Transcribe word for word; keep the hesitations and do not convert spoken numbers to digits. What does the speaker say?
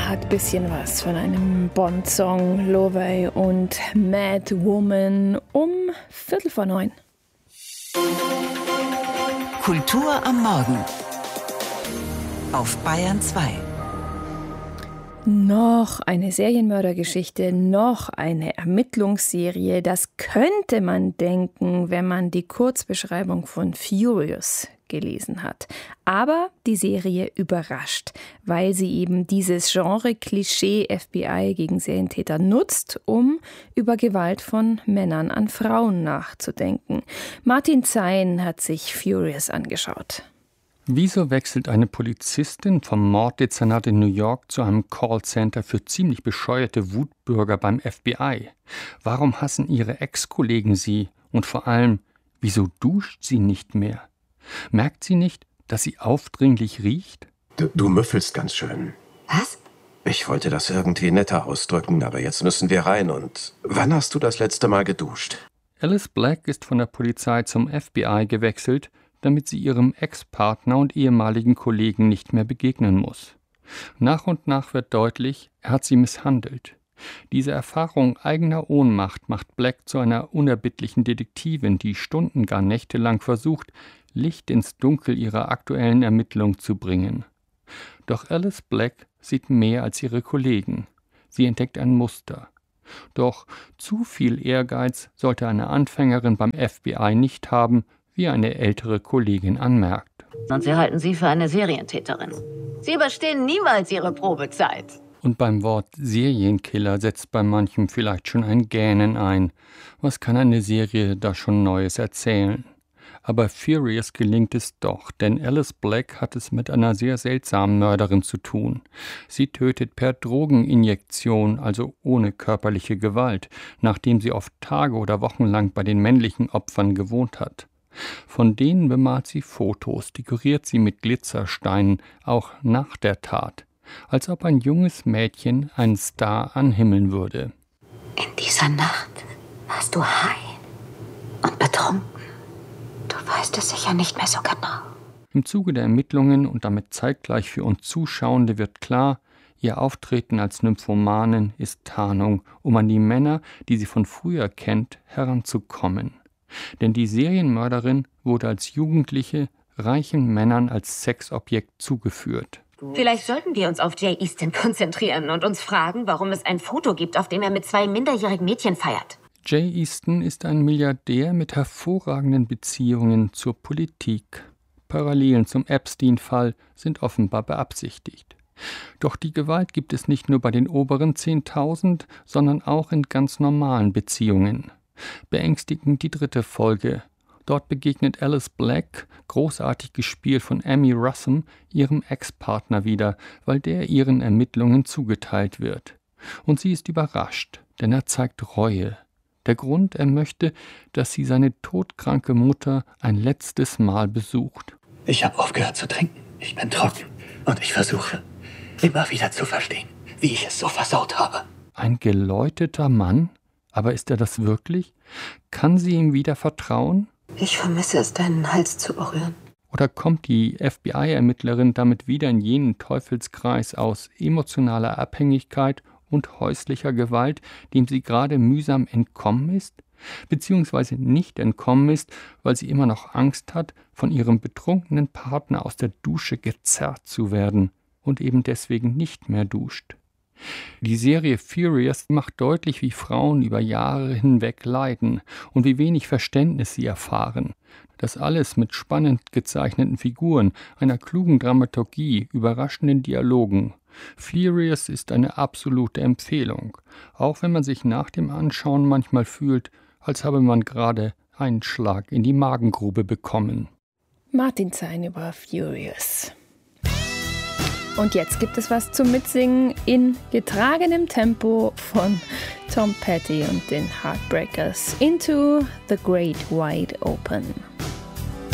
hat ein bisschen was von einem Bond-Song, Lovey und Mad Woman um Viertel vor neun. Kultur am Morgen auf Bayern zwei. Noch eine Serienmördergeschichte, noch eine Ermittlungsserie. Das könnte man denken, wenn man die Kurzbeschreibung von Furious gelesen hat. Aber die Serie überrascht, weil sie eben dieses Genre-Klischee F B I gegen Serientäter nutzt, um über Gewalt von Männern an Frauen nachzudenken. Martin Zein hat sich Furious angeschaut. Wieso wechselt eine Polizistin vom Morddezernat in New York zu einem Callcenter für ziemlich bescheuerte Wutbürger beim F B I? Warum hassen ihre Ex-Kollegen sie? Und vor allem, wieso duscht sie nicht mehr? Merkt sie nicht, dass sie aufdringlich riecht? Du, du müffelst ganz schön. Was? Ich wollte das irgendwie netter ausdrücken, aber jetzt müssen wir rein. Und wann hast du das letzte Mal geduscht? Alice Black ist von der Polizei zum F B I gewechselt, damit sie ihrem Ex-Partner und ehemaligen Kollegen nicht mehr begegnen muss. Nach und nach wird deutlich, er hat sie misshandelt. Diese Erfahrung eigener Ohnmacht macht Black zu einer unerbittlichen Detektivin, die Stunden, gar nächtelang versucht, Licht ins Dunkel ihrer aktuellen Ermittlung zu bringen. Doch Alice Black sieht mehr als ihre Kollegen. Sie entdeckt ein Muster. Doch zu viel Ehrgeiz sollte eine Anfängerin beim F B I nicht haben, wie eine ältere Kollegin anmerkt. Und sie halten sie für eine Serientäterin. Sie überstehen niemals ihre Probezeit. Und beim Wort Serienkiller setzt bei manchem vielleicht schon ein Gähnen ein. Was kann eine Serie da schon Neues erzählen? Aber Furious gelingt es doch, denn Alice Black hat es mit einer sehr seltsamen Mörderin zu tun. Sie tötet per Drogeninjektion, also ohne körperliche Gewalt, nachdem sie oft Tage oder Wochen lang bei den männlichen Opfern gewohnt hat. Von denen bemalt sie Fotos, dekoriert sie mit Glitzersteinen, auch nach der Tat, als ob ein junges Mädchen einen Star anhimmeln würde. In dieser Nacht warst du high und betrunken. Du weißt es sicher nicht mehr so genau. Im Zuge der Ermittlungen und damit zeitgleich für uns Zuschauende wird klar, ihr Auftreten als Nymphomanin ist Tarnung, um an die Männer, die sie von früher kennt, heranzukommen. Denn die Serienmörderin wurde als Jugendliche reichen Männern als Sexobjekt zugeführt. Vielleicht sollten wir uns auf Jay Easton konzentrieren und uns fragen, warum es ein Foto gibt, auf dem er mit zwei minderjährigen Mädchen feiert. Jay Easton ist ein Milliardär mit hervorragenden Beziehungen zur Politik. Parallelen zum Epstein-Fall sind offenbar beabsichtigt. Doch die Gewalt gibt es nicht nur bei den oberen zehntausend, sondern auch in ganz normalen Beziehungen. Beängstigend die dritte Folge. Dort begegnet Alice Black, großartig gespielt von Emmy Rossum, ihrem Ex-Partner wieder, weil der ihren Ermittlungen zugeteilt wird. Und sie ist überrascht, denn er zeigt Reue. Der Grund, er möchte, dass sie seine todkranke Mutter ein letztes Mal besucht. Ich habe aufgehört zu trinken. Ich bin trocken. Und ich versuche, immer wieder zu verstehen, wie ich es so versaut habe. Ein geläuteter Mann? Aber ist er das wirklich? Kann sie ihm wieder vertrauen? Ich vermisse es, deinen Hals zu berühren. Oder kommt die F B I-Ermittlerin damit wieder in jenen Teufelskreis aus emotionaler Abhängigkeit und häuslicher Gewalt, dem sie gerade mühsam entkommen ist? Beziehungsweise nicht entkommen ist, weil sie immer noch Angst hat, von ihrem betrunkenen Partner aus der Dusche gezerrt zu werden und eben deswegen nicht mehr duscht. Die Serie Furious macht deutlich, wie Frauen über Jahre hinweg leiden und wie wenig Verständnis sie erfahren. Das alles mit spannend gezeichneten Figuren, einer klugen Dramaturgie, überraschenden Dialogen. Furious ist eine absolute Empfehlung, auch wenn man sich nach dem Anschauen manchmal fühlt, als habe man gerade einen Schlag in die Magengrube bekommen. Martin Zein über Furious. Und jetzt gibt es was zum Mitsingen in getragenem Tempo von Tom Petty und den Heartbreakers. Into the Great Wide Open.